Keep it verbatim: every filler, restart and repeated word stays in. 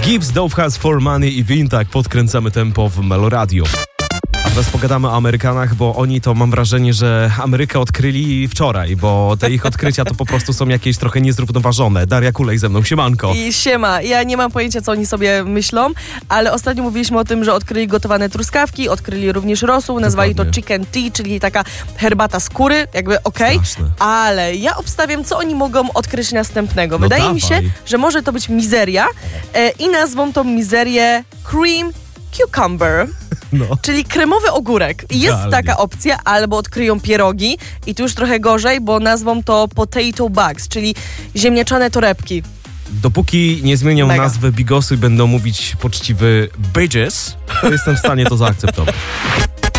Gibbs, Dove Has For Money i Vin, tak podkręcamy tempo w Meloradio. A teraz pogadamy o Amerykanach, bo oni to, mam wrażenie, że Amerykę odkryli wczoraj, bo te ich odkrycia to po prostu są jakieś trochę niezrównoważone. Daria Kulej ze mną, siemanko. I siema, ja nie mam pojęcia, co oni sobie myślą, ale ostatnio mówiliśmy o tym, że odkryli gotowane truskawki, odkryli również rosół, nazwali Dokładnie. to chicken tea, czyli taka herbata skóry, jakby okej, Straszne. ale ja obstawiam, co oni mogą odkryć następnego. No Wydaje dawaj. mi się, że może to być mizeria e, i nazwą tą mizerię cream cucumber. No. Czyli kremowy ogórek. I jest Idealnie. taka opcja, albo odkryją pierogi i tu już trochę gorzej, bo nazwą to potato bugs, czyli ziemniaczane torebki. Dopóki nie zmienią Mega. nazwy bigosu i będą mówić poczciwy bitches, to jestem w stanie to zaakceptować.